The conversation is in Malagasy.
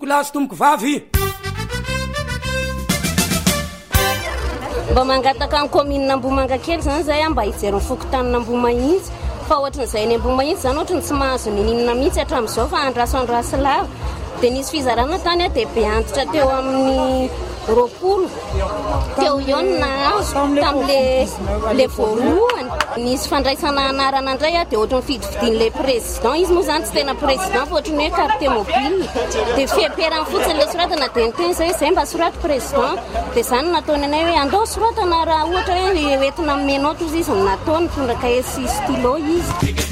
tomboko lasy tomboko vavy mba mangataka ny commune Ambomanga kely zany zay mba hijery fokotanina Ambomahitsy fa ohatran'izay ny Ambomahitsy zany ohatrany tsy mahazo ninina mihitsy hatramin'izao fa andraso lava dia nisy fizarana tany dia be antitra teo amin'ny 20 teo iona tamin'le voalohany nisy fandraisana anarana indray dia ohatrany fidividin'ilay président izy moa zany tsy tena président fa ohatrany hoe carte mobile dia fiamperany fotsiny ilay soratana dia niteny zay mba soraty président dia zany nataony anay hoe andao soratana raha ohatra hoe entina menao toy izy nataony mitondra cahier sy stylo izy